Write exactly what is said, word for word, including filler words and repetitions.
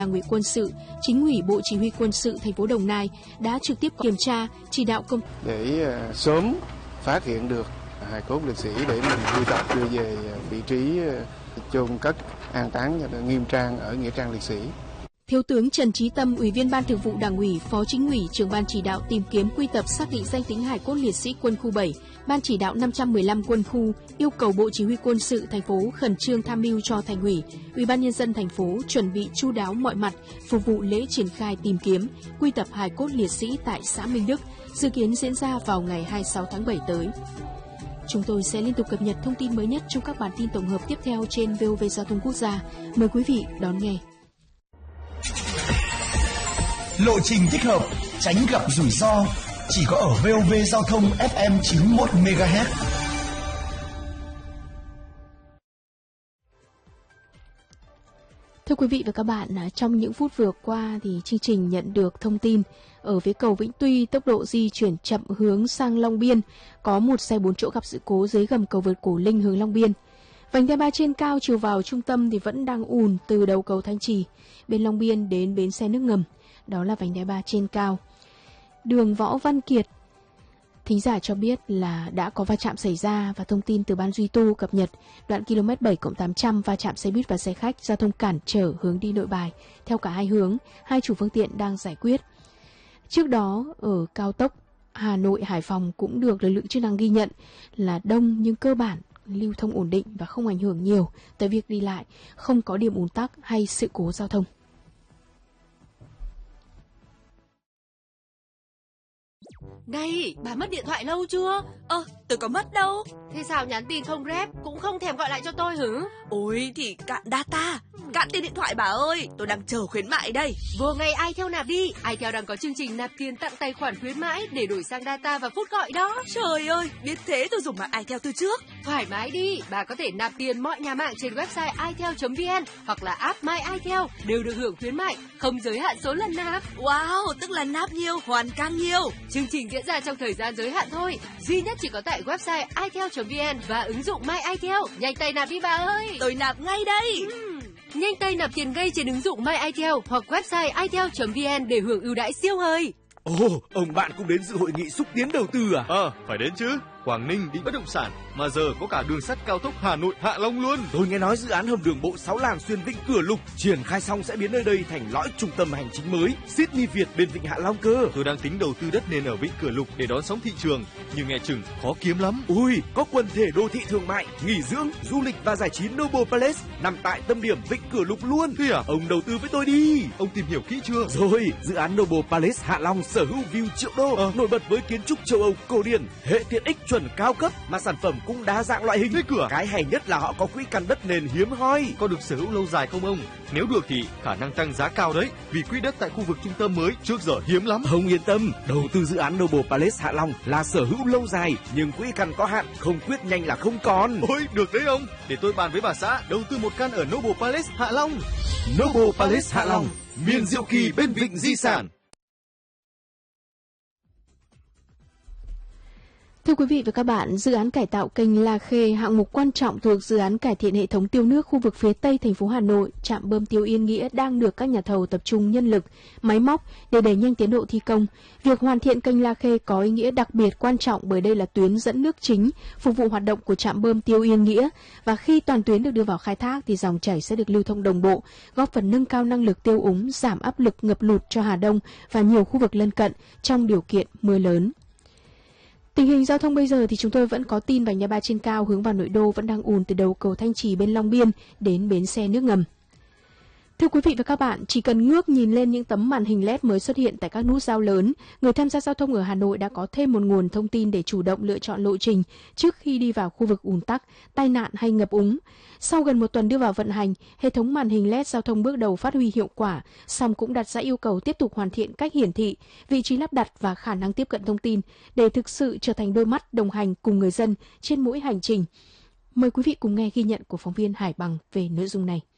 Đảng ủy quân sự, Chính ủy Bộ Chỉ huy Quân sự thành phố Đồng Nai đã trực tiếp kiểm tra, chỉ đạo công để sớm phát hiện được hài cốt liệt sĩ để mình quy tập đưa về vị trí chôn cất an táng nghiêm trang ở nghĩa trang liệt sĩ. Thiếu tướng Trần Chí Tâm, Ủy viên Ban Thường vụ Đảng ủy, Phó Chính ủy, Trưởng ban chỉ đạo tìm kiếm quy tập xác định danh tính hài cốt liệt sĩ quân khu bảy, Ban chỉ đạo năm trăm mười lăm quân khu yêu cầu Bộ Chỉ huy Quân sự thành phố khẩn trương tham mưu cho Thành ủy, Ủy ban nhân dân thành phố chuẩn bị chu đáo mọi mặt phục vụ lễ triển khai tìm kiếm quy tập hài cốt liệt sĩ tại xã Minh Đức, dự kiến diễn ra vào ngày hai mươi sáu tháng bảy tới. Chúng tôi sẽ liên tục cập nhật thông tin mới nhất trong các bản tin tổng hợp tiếp theo trên vê o vê Giao thông Quốc gia. Mời quý vị đón nghe. Lộ trình thích hợp, tránh gặp rủi ro, chỉ có ở vê o vê Giao thông ép em chín mươi mốt mê ga héc. Thưa quý vị và các bạn, trong những phút vừa qua thì chương trình nhận được thông tin ở phía cầu Vĩnh Tuy tốc độ di chuyển chậm hướng sang Long Biên, có một xe bốn chỗ gặp sự cố dưới gầm cầu vượt Cổ Linh hướng Long Biên. Vành đai ba trên cao chiều vào trung tâm thì vẫn đang ùn từ đầu cầu Thanh Trì, bên Long Biên đến bến xe nước ngầm. Đó là vành đai ba trên cao. Đường Võ Văn Kiệt, thính giả cho biết là đã có va chạm xảy ra và thông tin từ ban duy tu cập nhật đoạn ki lô mét bảy cộng tám trăm va chạm xe buýt và xe khách, giao thông cản trở hướng đi Nội Bài theo cả hai hướng, hai chủ phương tiện đang giải quyết. Trước đó ở cao tốc Hà Nội Hải Phòng cũng được lực lượng chức năng ghi nhận là đông nhưng cơ bản lưu thông ổn định và không ảnh hưởng nhiều tới việc đi lại, không có điểm ùn tắc hay sự cố giao thông. Này, bà mất điện thoại lâu chưa? Ơ, tôi có mất đâu. Thế sao nhắn tin không rep, cũng không thèm gọi lại cho tôi hử? Ôi thì cạn data, cạn tiền điện thoại bà ơi, tôi đang chờ khuyến mại đây. Vừa ngày iTel nạp đi, iTel đang có chương trình nạp tiền tặng tài khoản khuyến mãi để đổi sang data và phút gọi đó. Trời ơi, biết thế tôi dùng mạng iTel từ trước. Thoải mái đi, bà có thể nạp tiền mọi nhà mạng trên website itel chấm vn hoặc là app My iTel đều được hưởng khuyến mại, không giới hạn số lần nạp. Wow, tức là nạp nhiều, hoàn càng nhiều. Chương trình diễn ra trong thời gian giới hạn thôi, duy nhất chỉ có tại website itel chấm vn và ứng dụng My iTel. Nhanh tay nạp đi bà ơi. Tôi nạp ngay đây. Uhm. Nhanh tay nạp tiền ngay trên ứng dụng My iTel hoặc website itel chấm vn để hưởng ưu đãi siêu hời. Ồ, oh, ông bạn cũng đến dự hội nghị xúc tiến đầu tư à? Ờ, à, phải đến chứ. Quảng Ninh đi bất động sản mà giờ có cả đường sắt cao tốc Hà Nội Hạ Long luôn. Tôi nghe nói dự án hầm đường bộ sáu làn xuyên Vịnh Cửa Lục triển khai xong sẽ biến nơi đây thành lõi trung tâm hành chính mới Sydney Việt bên Vịnh Hạ Long cơ. Tôi đang tính đầu tư đất nền ở Vịnh Cửa Lục để đón sóng thị trường, nhưng nghe chừng khó kiếm lắm. Ui, có quần thể đô thị thương mại, nghỉ dưỡng, du lịch và giải trí Noble Palace nằm tại tâm điểm Vịnh Cửa Lục luôn. Thế à? Ông đầu tư với tôi đi. Ông tìm hiểu kỹ chưa? Rồi, dự án Noble Palace Hạ Long sở hữu view triệu đô, à. nổi bật với kiến trúc châu Âu cổ điển, hệ tiện ích chuẩn cao cấp mà sản phẩm cũng đa dạng loại hình. Thế cửa. Cái hay nhất là họ có quỹ căn đất nền hiếm hoi. Có được sở hữu lâu dài không ông? Nếu được thì khả năng tăng giá cao đấy, vì quỹ đất tại khu vực trung tâm mới trước giờ hiếm lắm. Ông yên tâm, đầu tư dự án Noble Palace Hạ Long là sở hữu lâu dài, nhưng quỹ căn có hạn, không quyết nhanh là không còn. Ôi, được đấy ông. Để tôi bàn với bà xã đầu tư một căn ở Noble Palace Hạ Long. Noble Palace Hạ Long, miền diệu kỳ bên vịnh di sản. Thưa quý vị và các bạn, dự án cải tạo kênh La Khê, hạng mục quan trọng thuộc dự án cải thiện hệ thống tiêu nước khu vực phía Tây thành phố Hà Nội, trạm bơm tiêu Yên Nghĩa đang được các nhà thầu tập trung nhân lực, máy móc để đẩy nhanh tiến độ thi công. Việc hoàn thiện kênh La Khê có ý nghĩa đặc biệt quan trọng bởi đây là tuyến dẫn nước chính phục vụ hoạt động của trạm bơm tiêu Yên Nghĩa, và khi toàn tuyến được đưa vào khai thác thì dòng chảy sẽ được lưu thông đồng bộ, góp phần nâng cao năng lực tiêu úng, giảm áp lực ngập lụt cho Hà Đông và nhiều khu vực lân cận trong điều kiện mưa lớn. Tình hình giao thông bây giờ thì chúng tôi vẫn có tin vành đai ba trên cao hướng vào nội đô vẫn đang ùn từ đầu cầu Thanh Trì bên Long Biên đến bến xe nước ngầm. Thưa quý vị và các bạn, chỉ cần ngước nhìn lên những tấm màn hình led mới xuất hiện tại các nút giao lớn, người tham gia giao thông ở Hà Nội đã có thêm một nguồn thông tin để chủ động lựa chọn lộ trình trước khi đi vào khu vực ùn tắc, tai nạn hay ngập úng. Sau gần một tuần đưa vào vận hành, hệ thống màn hình led giao thông bước đầu phát huy hiệu quả, song cũng đặt ra yêu cầu tiếp tục hoàn thiện cách hiển thị, vị trí lắp đặt và khả năng tiếp cận thông tin để thực sự trở thành đôi mắt đồng hành cùng người dân trên mỗi hành trình. Mời quý vị cùng nghe ghi nhận của phóng viên Hải Bằng về nội dung này.